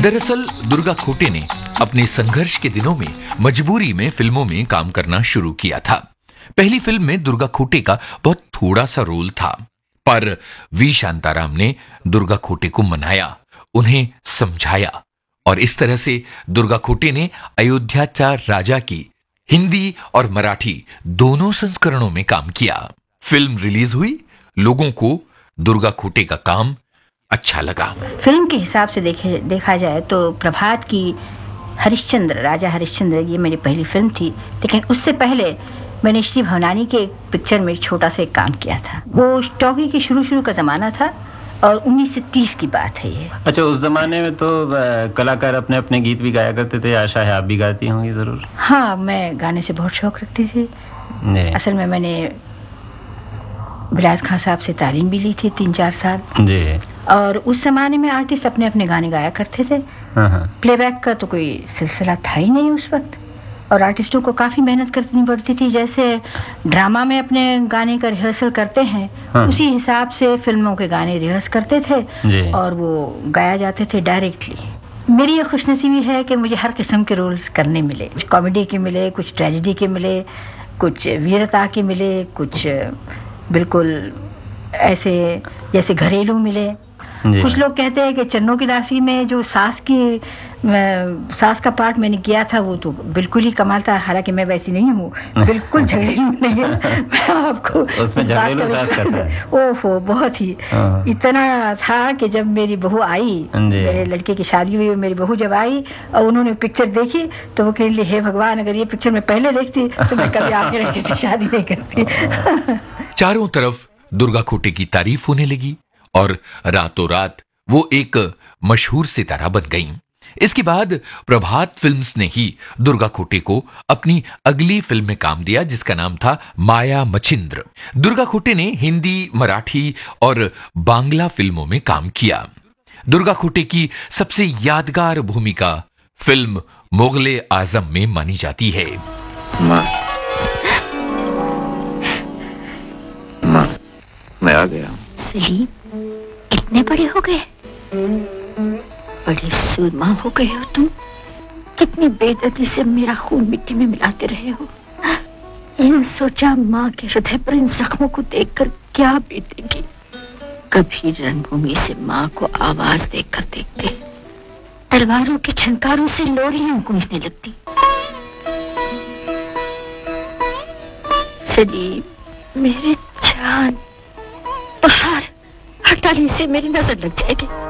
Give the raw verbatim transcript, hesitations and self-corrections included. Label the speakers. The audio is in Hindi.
Speaker 1: दरअसल दुर्गा खोटे ने अपने संघर्ष के दिनों में मजबूरी में फिल्मों में काम करना शुरू किया था। पहली फिल्म में दुर्गा खोटे का बहुत थोड़ा सा रोल था, पर वी शांताराम ने दुर्गा खोटे को मनाया, उन्हें समझाया और इस तरह से दुर्गा खोटे ने अयोध्याचा राजा की हिंदी और मराठी दोनों संस्करणों में काम किया। फिल्म रिलीज हुई, लोगों को दुर्गा खोटे का काम अच्छा लगा।
Speaker 2: फिल्म के हिसाब से देखे देखा जाए तो प्रभात की हरिश्चंद्र, राजा हरिश्चंद्र, ये मेरी पहली फिल्म थी। लेकिन उससे पहले मैंने श्री भवनानी के एक पिक्चर में छोटा सा एक काम किया था। वो टॉकी की शुरू शुरू का जमाना था और उन्नीस सौ तीस की बात है ये।
Speaker 3: अच्छा, उस जमाने में तो कलाकार अपने अपने गीत भी गाया करते थे। आशा है आप भी गाती होंगी जरूर।
Speaker 2: हाँ, मैं गाने से बहुत शौक रखती थी। असल में मैंने विलायत खान साहब से तालीम भी ली थी तीन चार साल
Speaker 3: जी।
Speaker 2: और उस जमाने में आर्टिस्ट अपने अपने गाने गाया करते थे। प्लेबैक का तो कोई सिलसिला था ही नहीं उस वक्त और आर्टिस्टों को काफी मेहनत करनी पड़ती थी। जैसे ड्रामा में अपने गाने का रिहर्सल करते हैं, हाँ। उसी हिसाब से फिल्मों के गाने रिहर्स करते थे और वो गाया जाते थे डायरेक्टली। मेरी ये खुशनसीबी है कि मुझे हर किस्म के रोल्स करने मिले। कुछ कॉमेडी के मिले, कुछ ट्रेजेडी के मिले, कुछ वीरता के मिले, कुछ बिल्कुल ऐसे जैसे घरेलू मिले। कुछ लोग कहते हैं कि चन्नों की दासी में जो सास की सास का पार्ट मैंने किया था वो तो बिल्कुल ही कमाल था। हालांकि मैं वैसी नहीं हूँ, बिल्कुल झगड़ेलू नहीं है। मैं आपको
Speaker 3: उसमें झगड़ेलू सास का था।
Speaker 2: ओहो, बहुत ही इतना था कि जब मेरी बहू आई, मेरे लड़के की शादी हुई, मेरी बहू जब आई और उन्होंने पिक्चर देखी तो वो कह रही, हे भगवान, अगर ये पिक्चर मैं पहले देखती तो मैं कभी आपके लड़के से शादी नहीं करती।
Speaker 1: चारों तरफ दुर्गा खोटे की तारीफ होने लगी और रातों रात वो एक मशहूर सितारा बन गईं। इसके बाद प्रभात फिल्म्स ने ही दुर्गा खोटे को अपनी अगली फिल्म में काम दिया, जिसका नाम था माया मचिंद्र। दुर्गा खोटे ने हिंदी, मराठी और बांग्ला फिल्मों में काम किया। दुर्गा खोटे की सबसे यादगार भूमिका फिल्म मुगले आजम में मानी जाती है।
Speaker 4: माँ, माँ, मैं आ गया।
Speaker 5: सलीम, इतने बड़े हो गए, बड़े सुरमा हो गए हो तुम। कितनी बेदर्दी से मेरा खून मिट्टी में मिलाते रहे हो। यूं सोचा माँ के हृदय पर इन जख्मों को देखकर क्या बीतेगी। कभी रणभूमि से माँ को आवाज देकर देखते, तलवारों के छंकारों से लोरियां गूंजने लगती। सलीम, मेरे जान, बाहर हटाने से मेरी नजर लग जाएगी।